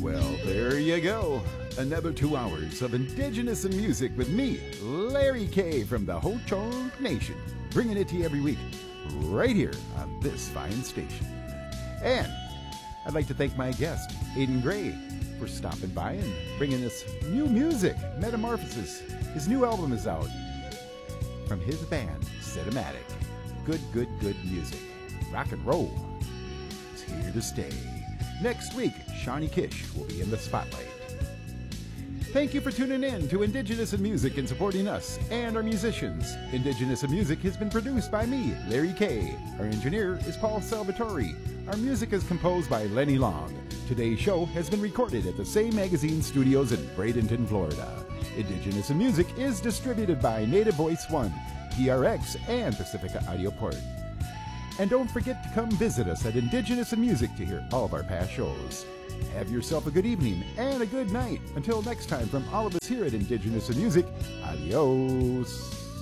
Well, there you go. Another 2 hours of Indigenous in Music with me, Larry K. from the Ho-Chunk Nation, bringing it to you every week, right here on this fine station. And I'd like to thank my guest, Aiden Gray, for stopping by and bringing us new music, Metamorphosis. His new album is out from his band, Cinematic. Good music. Rock and roll is here to stay. Next week, Shawnee Kish will be in the spotlight. Thank you for tuning in to Indigenous in Music and supporting us and our musicians. Indigenous in Music has been produced by me, Larry K. Our engineer is Paul Salvatore. Our music is composed by Lenny Long. Today's show has been recorded at the Same Magazine Studios in Bradenton, Florida. Indigenous in Music is distributed by Native Voice One, PRX, and Pacifica Audio Port. And don't forget to come visit us at Indigenous in Music to hear all of our past shows. Have yourself a good evening and a good night. Until next time, from all of us here at Indigenous in Music, adios.